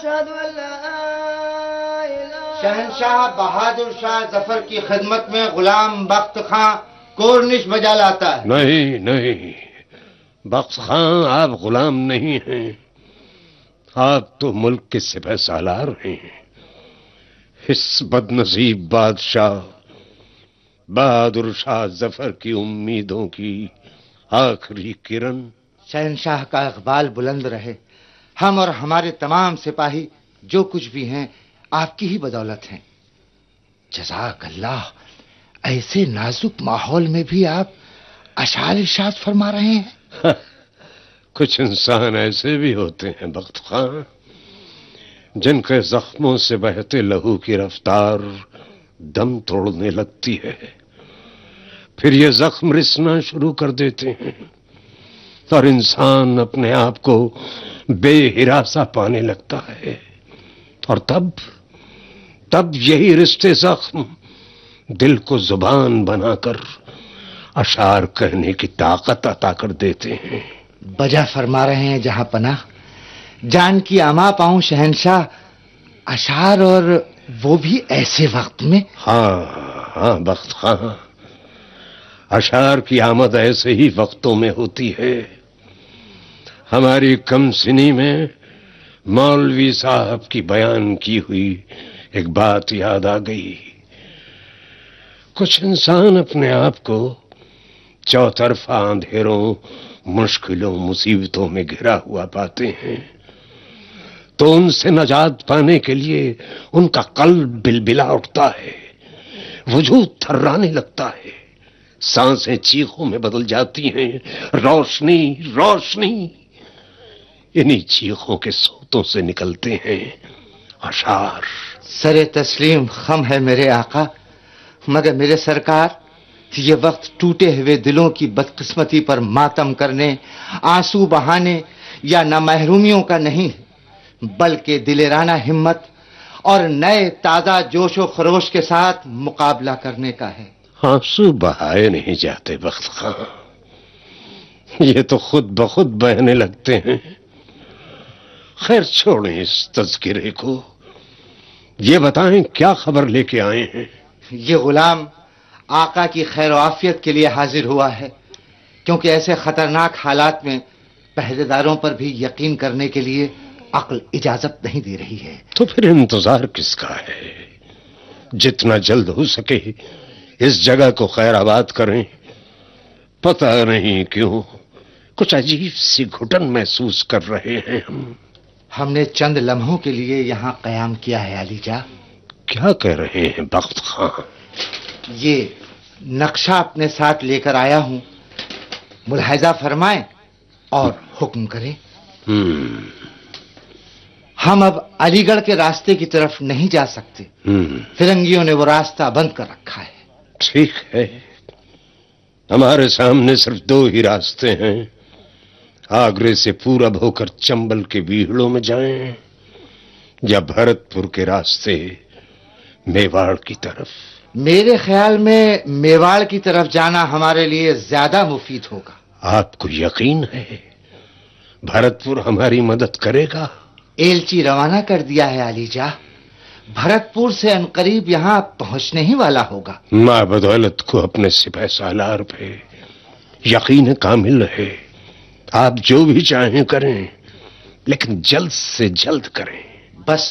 أشهد أن لا إله. شہنشاہ بہادر شاہ ظفر کی خدمت میں غلام بخت خاں کورنش بجا لاتا ہے. نہیں بخت خاں، آپ غلام نہیں ہیں، آپ تو ملک کے سپہ سالار ہیں. اس بد نصیب بادشاہ بہادر شاہ ظفر کی امیدوں کی آخری کرن. شہنشاہ کا اقبال بلند رہے. ہم اور ہمارے تمام سپاہی جو کچھ بھی ہیں آپ کی ہی بدولت ہیں. جزاک اللہ. ایسے نازک ماحول میں بھی آپ اشعار ارشاد فرما رہے ہیں. کچھ انسان ایسے بھی ہوتے ہیں بخت خاں، جن کے زخموں سے بہتے لہو کی رفتار دم توڑنے لگتی ہے، پھر یہ زخم رسنا شروع کر دیتے ہیں اور انسان اپنے آپ کو بے ہراساں پانے لگتا ہے. اور تب یہی رشتے زخم دل کو زبان بنا کر اشعار کہنے کی طاقت عطا کر دیتے ہیں. بجا فرما رہے ہیں جہاں پناہ. جان کی اما پاؤں شہنشاہ، اشعار اور وہ بھی ایسے وقت میں. ہاں بخت خاں، اشعار کی آمد ایسے ہی وقتوں میں ہوتی ہے. ہماری کم سنی میں مولوی صاحب کی بیان کی ہوئی ایک بات یاد آ گئی. کچھ انسان اپنے آپ کو چوطرفہ اندھیروں، مشکلوں، مصیبتوں میں گھرا ہوا پاتے ہیں تو ان سے نجات پانے کے لیے ان کا قلب بلبلا اٹھتا ہے، وجود تھرانے لگتا ہے، سانسیں چیخوں میں بدل جاتی ہیں. روشنی انہی چیخوں کے صوتوں سے نکلتے ہیں اشعار. سر تسلیم خم ہے میرے آقا، مگر میرے سرکار یہ وقت ٹوٹے ہوئے دلوں کی بدقسمتی پر ماتم کرنے، آنسو بہانے یا نامحرومیوں کا نہیں، بلکہ دلیرانہ ہمت اور نئے تازہ جوش و خروش کے ساتھ مقابلہ کرنے کا ہے. آنسو بہائے نہیں جاتے بخت خاں، یہ تو خود بخود بہنے لگتے ہیں. خیر چھوڑیں اس تذکرے کو، یہ بتائیں کیا خبر لے کے آئے ہیں؟ یہ غلام آقا کی خیر و عافیت کے لیے حاضر ہوا ہے، کیونکہ ایسے خطرناک حالات میں پہرے داروں پر بھی یقین کرنے کے لیے عقل اجازت نہیں دے رہی ہے. تو پھر انتظار کس کا ہے؟ جتنا جلد ہو سکے اس جگہ کو خیر آباد کریں. پتہ نہیں کیوں کچھ عجیب سی گھٹن محسوس کر رہے ہیں. ہم نے چند لمحوں کے لیے یہاں قیام کیا ہے علی جا. کیا کہہ رہے ہیں بخت خاں؟ یہ نقشہ اپنے ساتھ لے کر آیا ہوں، ملاحظہ فرمائیں اور حکم کریں. ہم اب علی گڑھ کے راستے کی طرف نہیں جا سکتے، فرنگیوں نے وہ راستہ بند کر رکھا ہے. ٹھیک ہے، ہمارے سامنے صرف دو ہی راستے ہیں. آگرے سے پورب ہو کر چمبل کے بیہڑوں میں جائیں یا بھرت پور کے راستے میواڑ کی طرف. میرے خیال میں میواڑ کی طرف جانا ہمارے لیے زیادہ مفید ہوگا. آپ کو یقین ہے بھرت پور ہماری مدد کرے گا؟ ایلچی روانہ کر دیا ہے علی جا. بھرت پور سے عنقریب یہاں پہنچنے ہی والا ہوگا. ماں بدولت کو اپنے سپہ سالار پہ یقین کامل ہے. آپ جو بھی چاہیں کریں، لیکن جلد سے جلد کریں.